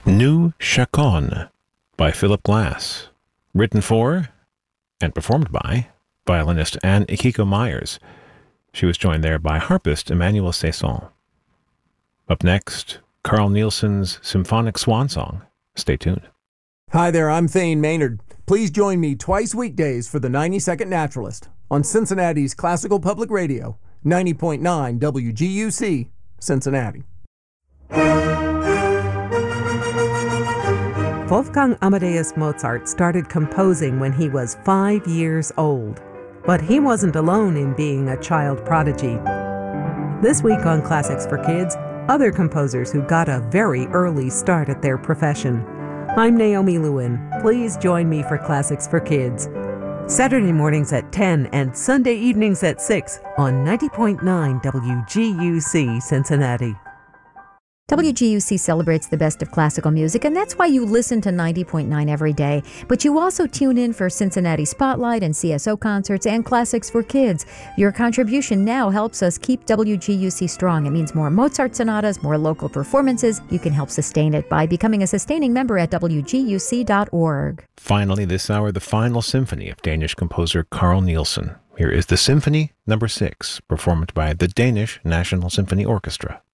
Nu Chacon by Philip Glass, written for and performed by violinist Anne Ikiko Myers. She was joined there by harpist Emmanuel Cesson. Up next, Carl Nielsen's Symphonic Swan Song. Stay tuned. Hi there, I'm Thane Maynard. Please join me twice weekdays for the 90-Second Naturalist on Cincinnati's Classical Public Radio, 90.9 WGUC, Cincinnati. Wolfgang Amadeus Mozart started composing when he was 5 years old. But he wasn't alone in being a child prodigy. This week on Classics for Kids, other composers who got a very early start at their profession. I'm Naomi Lewin. Please join me for Classics for Kids. Saturday mornings at 10 and Sunday evenings at 6 on 90.9 WGUC Cincinnati. WGUC celebrates the best of classical music, and that's why you listen to 90.9 every day. But you also tune in for Cincinnati Spotlight and CSO concerts and Classics for Kids. Your contribution now helps us keep WGUC strong. It means more Mozart sonatas, more local performances. You can help sustain it by becoming a sustaining member at WGUC.org. Finally, this hour, the final symphony of Danish composer Carl Nielsen. Here is the Symphony No. 6, performed by the Danish National Symphony Orchestra.